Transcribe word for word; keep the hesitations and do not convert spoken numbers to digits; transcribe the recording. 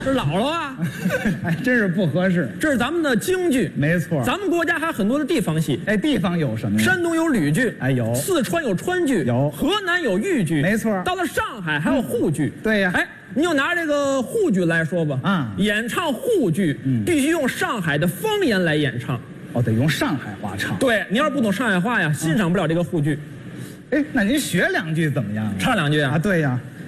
这老了啊， 哎，真是不合适。 这是咱们的京剧， 没错。 咱们国家还有很多的地方戏， 哎，地方有什么呀？ 山东有吕剧， 哎有； 四川有川剧， 有； 河南有豫剧， 没错。 到了上海还有沪剧， 对呀。 哎，你就拿这个沪剧来说吧， 啊， 演唱沪剧，嗯，必须用上海的方言来演唱。 哦，得用上海话唱。 对，你要是不懂上海话呀，欣赏不了这个沪剧。 哎，那您学两句怎么样？ 唱两句啊？ 啊，对呀。